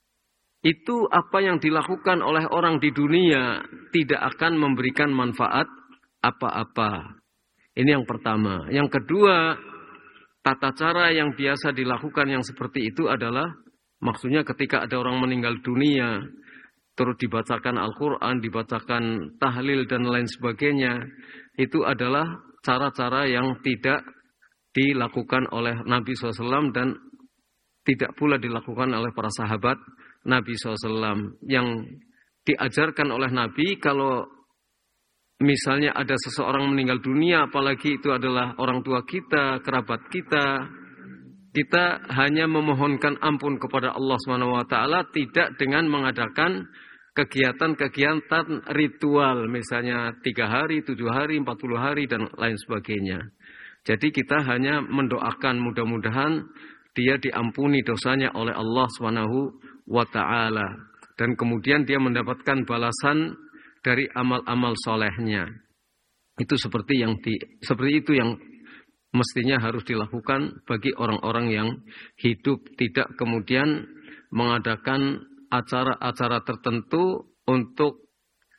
itu apa yang dilakukan oleh orang di dunia tidak akan memberikan manfaat apa-apa. Ini yang pertama. Yang kedua, tata cara yang biasa dilakukan yang seperti itu adalah, maksudnya ketika ada orang meninggal dunia, terus dibacakan Al-Quran, dibacakan tahlil dan lain sebagainya, itu adalah cara-cara yang tidak dilakukan oleh Nabi shallallahu alaihi wasallam dan tidak pula dilakukan oleh para sahabat Nabi shallallahu alaihi wasallam. Yang diajarkan oleh Nabi, kalau misalnya ada seseorang meninggal dunia, apalagi itu adalah orang tua kita, kerabat kita, kita hanya memohonkan ampun kepada Allah subhanahu wa taala, tidak dengan mengadakan kegiatan-kegiatan ritual, misalnya tiga hari, tujuh hari, empat puluh hari, dan lain sebagainya. Jadi kita hanya mendoakan mudah-mudahan dia diampuni dosanya oleh Allah subhanahu wa ta'ala. Dan kemudian dia mendapatkan balasan dari amal-amal solehnya. Itu seperti yang di, seperti itu yang mestinya harus dilakukan bagi orang-orang yang hidup, tidak kemudian mengadakan acara-acara tertentu untuk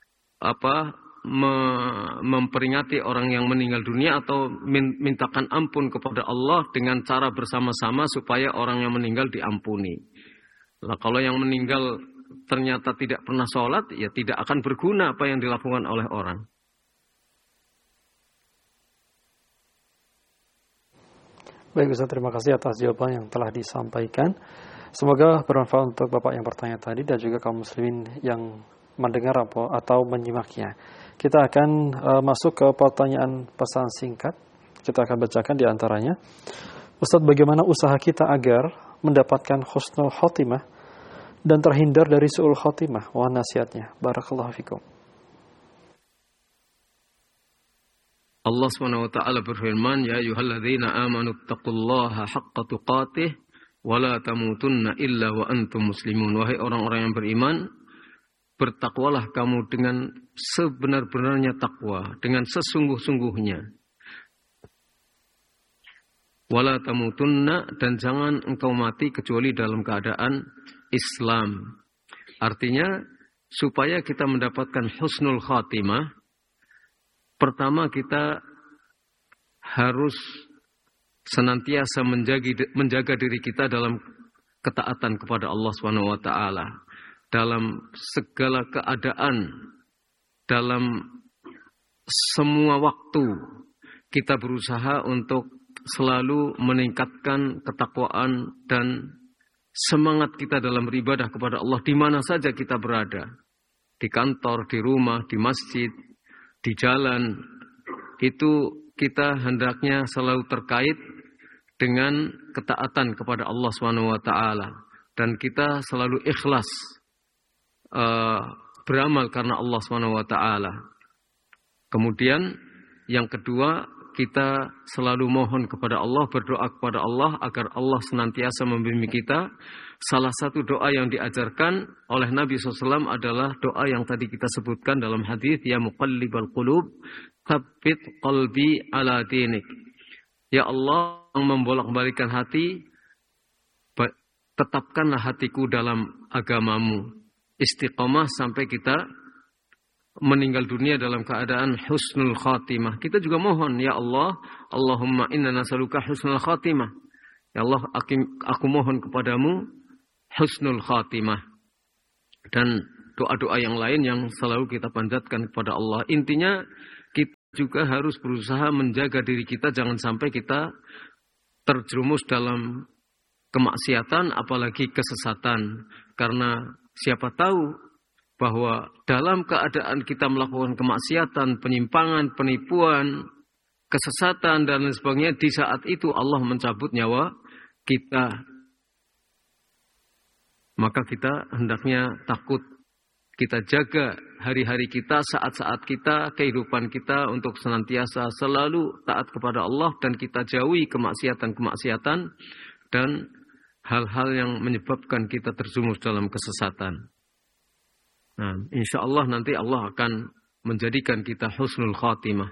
apa me, memperingati orang yang meninggal dunia atau min, mintakan ampun kepada Allah dengan cara bersama-sama supaya orang yang meninggal diampuni. Nah, kalau yang meninggal ternyata tidak pernah sholat, ya tidak akan berguna apa yang dilakukan oleh orang. Baik Ustaz, terima kasih atas jawaban yang telah disampaikan. Semoga bermanfaat untuk Bapak yang bertanya tadi dan juga kaum muslimin yang mendengar atau menyimaknya. Kita akan uh, masuk ke pertanyaan pesan singkat. Kita akan bacakan di antaranya. Ustaz, bagaimana usaha kita agar mendapatkan husnul khotimah dan terhindar dari su'ul khotimah? Mohon nasihatnya. Barakallahu fikum. Allah subhanahu wa ta'ala berfirman, ya ayyuhalladzina amanu taqullaha haqqa tuqatih wa la tamutunna illa wa antum muslimun. Wahai orang-orang yang beriman, bertakwalah kamu dengan sebenar-benarnya takwa, dengan sesungguh-sungguhnya. Wa la tamutunna, dan jangan engkau mati kecuali dalam keadaan Islam. Artinya, supaya kita mendapatkan husnul khatimah, pertama kita harus senantiasa menjaga, menjaga diri kita dalam ketaatan kepada Allah subhanahu wa taala. Dalam segala keadaan, dalam semua waktu, kita berusaha untuk selalu meningkatkan ketakwaan dan semangat kita dalam beribadah kepada Allah di mana saja kita berada. Di kantor, di rumah, di masjid, di jalan, itu kita hendaknya selalu terkait dengan ketaatan kepada Allah subhanahu wa taala, dan kita selalu ikhlas uh, beramal karena Allah subhanahu wa taala. Kemudian yang kedua, kita selalu mohon kepada Allah, berdoa kepada Allah agar Allah senantiasa membimbing kita. Salah satu doa yang diajarkan oleh Nabi shallallahu alaihi wasallam adalah doa yang tadi kita sebutkan dalam hadis, ya muqallibal qulub, tsabbit qalbi ala dinik. Ya Allah yang membolak-balikan hati, tetapkanlah hatiku dalam agamamu. Istiqomah sampai kita meninggal dunia dalam keadaan husnul khatimah. Kita juga mohon, ya Allah, Allahumma inna nas'aluka husnul khatimah. Ya Allah, aku, aku mohon kepadamu husnul khatimah. Dan doa-doa yang lain yang selalu kita panjatkan kepada Allah. Intinya kita juga harus berusaha menjaga diri kita jangan sampai kita terjerumus dalam kemaksiatan apalagi kesesatan. Karena siapa tahu bahwa dalam keadaan kita melakukan kemaksiatan, penyimpangan, penipuan, kesesatan dan lain sebagainya, di saat itu Allah mencabut nyawa kita. Maka kita hendaknya takut. Kita jaga hari-hari kita, saat-saat kita, kehidupan kita untuk senantiasa selalu taat kepada Allah dan kita jauhi kemaksiatan-kemaksiatan dan hal-hal yang menyebabkan kita terjerumus dalam kesesatan. Nah, insya Allah nanti Allah akan menjadikan kita husnul khatimah.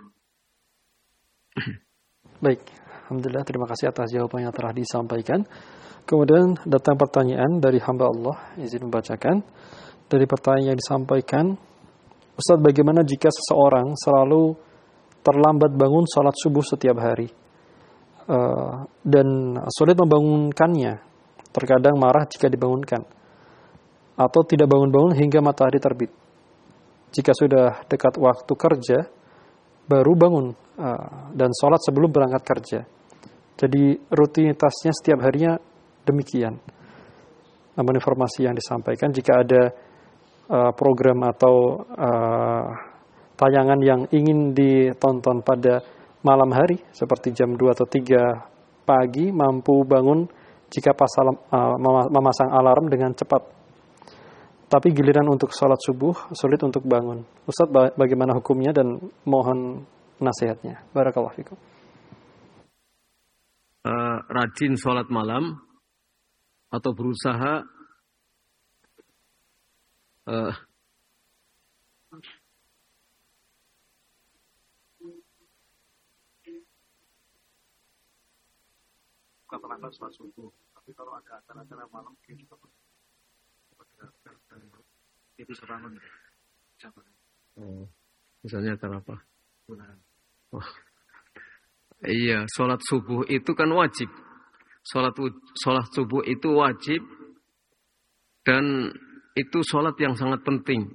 Baik, alhamdulillah, terima kasih atas jawaban yang telah disampaikan. Kemudian datang pertanyaan dari hamba Allah, izin membacakan. Dari pertanyaan yang disampaikan, Ustaz, bagaimana jika seseorang selalu terlambat bangun salat subuh setiap hari uh, dan sulit membangunkannya, terkadang marah jika dibangunkan, atau tidak bangun-bangun hingga matahari terbit. Jika sudah dekat waktu kerja, baru bangun uh, dan salat sebelum berangkat kerja. Jadi rutinitasnya setiap harinya demikian. Namun informasi yang disampaikan, jika ada uh, program atau uh, tayangan yang ingin ditonton pada malam hari, seperti jam dua atau tiga pagi, mampu bangun jika pasal, uh, memasang alarm dengan cepat. Tapi giliran untuk sholat subuh, sulit untuk bangun. Ustaz, bagaimana hukumnya dan mohon nasihatnya. Barakallahu fikum. Uh, rajin sholat malam, atau berusaha uh, bukan terlambat sholat subuh, tapi kalau ada acara-acara malam mungkin juga itu sebangun. Oh, misalnya acara apa? Oh. Iya, sholat subuh itu kan wajib. Sholat, sholat subuh itu wajib dan itu sholat yang sangat penting.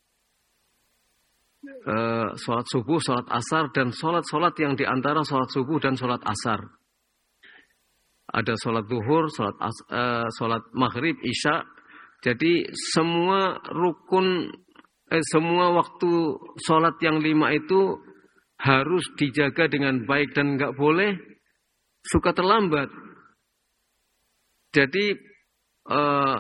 E, sholat subuh, sholat asar dan sholat-sholat yang diantara sholat subuh dan sholat asar. Ada sholat zuhur, sholat, as, e, sholat maghrib, isya. Jadi semua rukun, eh, semua waktu sholat yang lima itu harus dijaga dengan baik dan nggak boleh suka terlambat. Jadi uh,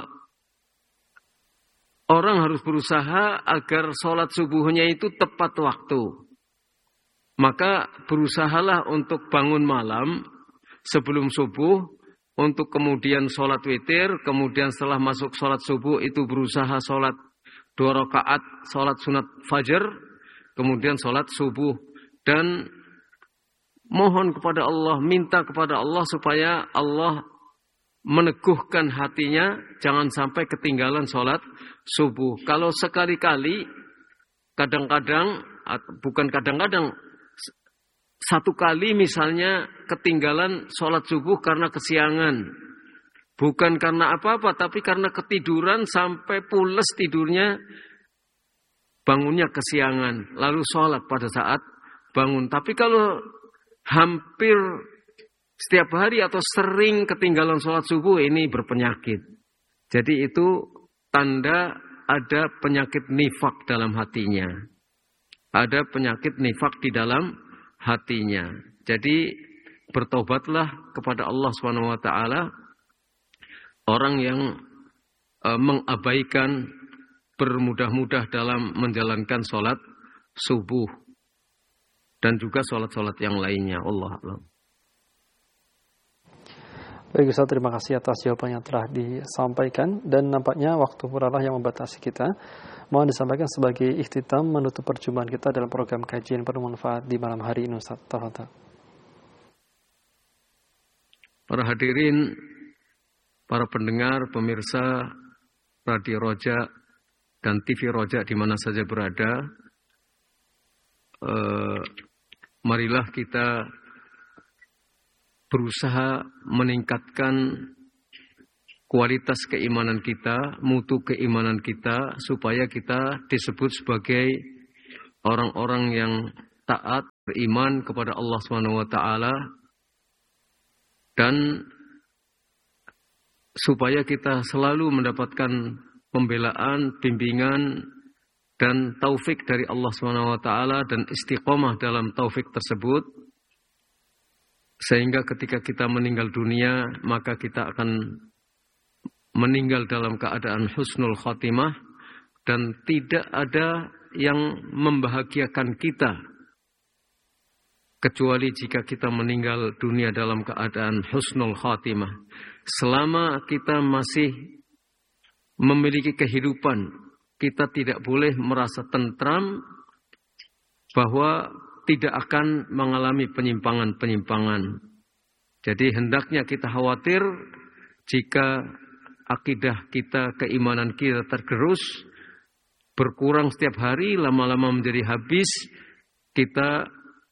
orang harus berusaha agar sholat subuhnya itu tepat waktu. Maka berusahalah untuk bangun malam sebelum subuh, untuk kemudian sholat witir, kemudian setelah masuk sholat subuh itu berusaha sholat dua rakaat, sholat sunat fajar, kemudian sholat subuh. Dan mohon kepada Allah, minta kepada Allah supaya Allah meneguhkan hatinya, jangan sampai ketinggalan sholat subuh. Kalau sekali-kali, kadang-kadang, bukan kadang-kadang, satu kali misalnya ketinggalan sholat subuh karena kesiangan. Bukan karena apa-apa, tapi karena ketiduran sampai pules tidurnya, bangunnya kesiangan. Lalu sholat pada saat bangun. Tapi kalau hampir setiap hari atau sering ketinggalan sholat subuh, ini berpenyakit. Jadi itu tanda ada penyakit nifak dalam hatinya. Ada penyakit nifak di dalam hatinya. Jadi bertobatlah kepada Allah subhanahu wa taala. Orang yang e, mengabaikan, bermudah-mudah dalam menjalankan sholat subuh. Dan juga sholat-sholat yang lainnya. Allah a'lam. Baik Ustaz, terima kasih atas jawaban yang telah disampaikan. Dan nampaknya waktu pulalah yang membatasi kita. Mohon disampaikan sebagai ikhtitam menutup perjumpaan kita dalam program kajian bermanfaat di malam hari ini, Ustaz. Tafadhal. Para hadirin, para pendengar, pemirsa Radio Roja dan T V Roja di mana saja berada, eh, marilah kita berusaha meningkatkan kualitas keimanan kita, mutu keimanan kita, supaya kita disebut sebagai orang-orang yang taat beriman kepada Allah Subhanahu wa taala, dan supaya kita selalu mendapatkan pembelaan, bimbingan dan taufik dari Allah Subhanahu wa taala dan istiqomah dalam taufik tersebut, sehingga ketika kita meninggal dunia maka kita akan meninggal dalam keadaan husnul khatimah dan tidak ada yang membahagiakan kita kecuali jika kita meninggal dunia dalam keadaan husnul khatimah. Selama kita masih memiliki kehidupan, kita tidak boleh merasa tentram bahwa tidak akan mengalami penyimpangan-penyimpangan. Jadi hendaknya kita khawatir jika akidah kita, keimanan kita tergerus, berkurang setiap hari, lama-lama menjadi habis, kita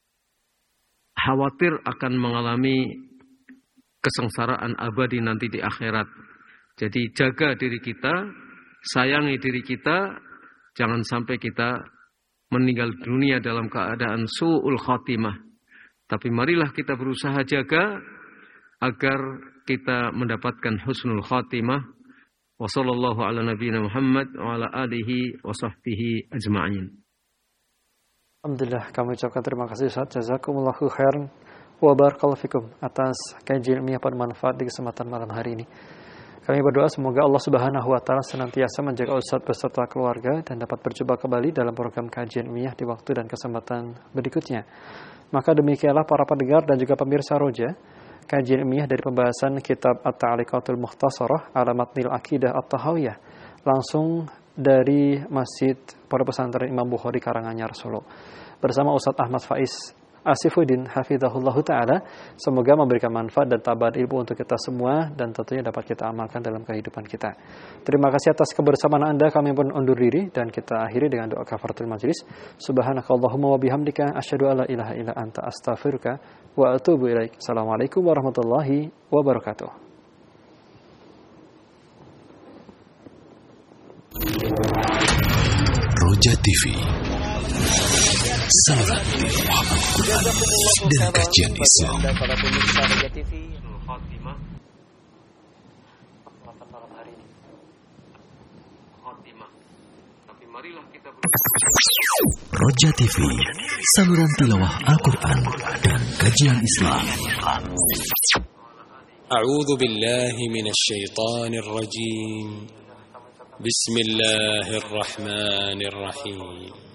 khawatir akan mengalami kesengsaraan abadi nanti di akhirat. Jadi jaga diri kita, sayangi diri kita, jangan sampai kita meninggal dunia dalam keadaan su'ul khatimah. Tapi marilah kita berusaha jaga agar kita mendapatkan husnul khatimah. Wa sallallahu ala nabiyina Muhammad wa ala alihi wa sahbihi ajma'in. Alhamdulillah, kami ucapkan terima kasih Ustaz. Jazakumullahu khairan wa barakallahu fikum atas kajian ilmiah bermanfaat di kesempatan malam hari ini. Kami berdoa semoga Allah Subhanahu wa taala senantiasa menjaga Ustaz beserta keluarga dan dapat berjumpa kembali dalam program kajian ilmiah di waktu dan kesempatan berikutnya. Maka demikianlah para pendengar dan juga pemirsa Roja, kajian ilmiah dari pembahasan kitab At-Ta'liqatul Mukhtasarah ala Matnil Aqidah At-Tahawiyah langsung dari Masjid Pondok Pesantren Imam Bukhari Karanganyar Solo bersama Ustaz Ahmad Faiz Asifuddin hafizahullahu taala. Semoga memberikan manfaat dan tambahan ilmu untuk kita semua dan tentunya dapat kita amalkan dalam kehidupan kita. Terima kasih atas kebersamaan Anda. Kami pun undur diri dan kita akhiri dengan doa kafaratul majlis. Subhanakallahumma wa bihamdika asyhadu an la ilaha illa anta astaghfiruka wa atubu ilaik. Assalamualaikum warahmatullahi wabarakatuh. Roja T V, saluran ilmuah Al-Quran dan kajian Islam. Para pemirsa Roja T V, Roja T V, saluran tilawah Al-Quran dan kajian Islam. A'udzu billahi minasy syaithanir rajim. Bismillahirrahmanirrahim.